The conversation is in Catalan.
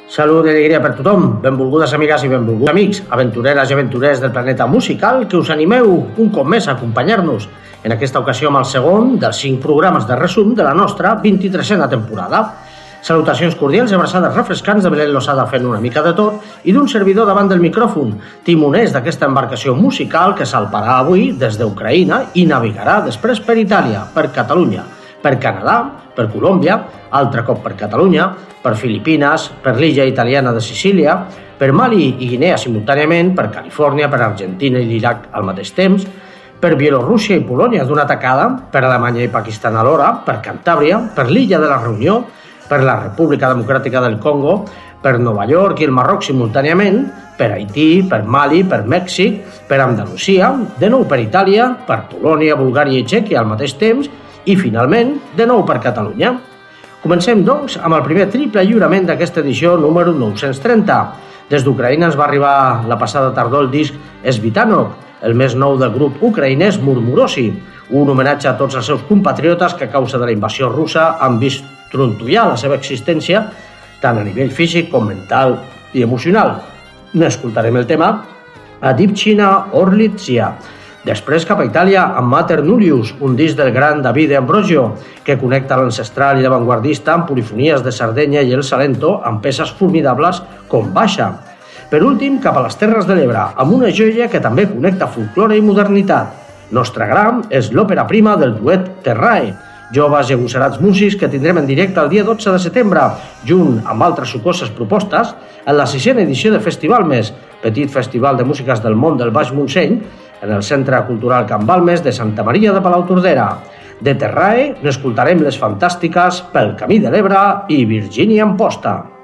Salut i alegria per tothom, benvolgudes amigues i benvolguts amics, aventureres i aventurers del planeta musical, que us animeu un cop més a acompanyar-nos, en aquesta ocasió amb el segon dels 5 programes de resum de la nostra 23a temporada. Salutacions cordials i abraçades refrescants de Belén Losada fent una mica de tot i d'un servidor davant del micròfon, timoners d'aquesta embarcació musical que salparà avui des d'Ucraïna i navegarà després per Itàlia, per Catalunya, per Canadà, per Colòmbia, altre cop per Catalunya, per Filipines, per l'illa italiana de Sicília, per Mali i Guinea simultàniament, per Califòrnia, per Argentina i l'Iraq al mateix temps, per Bielorússia i Polònia d'una tacada, per Alemanya i Pakistan alhora, per Cantàbria, per l'illa de la Reunió, per la República Democràtica del Congo, per Nova York i el Marroc simultàniament, per Haití, per Mali, per Mèxic, per Andalusia, de nou per Itàlia, per Polònia, Bulgària i Txèquia al mateix temps i, finalment, de nou per Catalunya. Comencem, doncs, amb el primer triple lliurament d'aquesta edició número 930. Des d'Ucraïna ens va arribar la passada tardor el disc Svitanok, el més nou del grup ucraïnès Murmurosi, un homenatge a tots els seus compatriotes que a causa de la invasió russa han vist trontollar la seva existència tant a nivell físic com mental i emocional. N'escoltarem el tema Adipchina Orlitsia. Després cap a Itàlia amb Mater Nullius, un disc del gran Davide Ambrosio, que connecta l'ancestral i l'avantguardista amb polifonies de Sardenya i el Salento amb peces formidables com Baixa. Per últim, cap a les Terres de l'Ebre, amb una joia que també connecta folklore i modernitat. Nostre gram és l'òpera prima del duet Terrae, joves i agosarats músics que tindrem en directe el dia 12 de setembre, junt amb altres sucoses propostes, en la 6a edició de Festival Mes, petit festival de músiques del món del Baix Montseny, en el Centre Cultural Can Balmes de Santa Maria de Palautordera. De Terrae n'escoltarem les fantàstiques Pel Camí de l'Ebre i Virginia Amposta.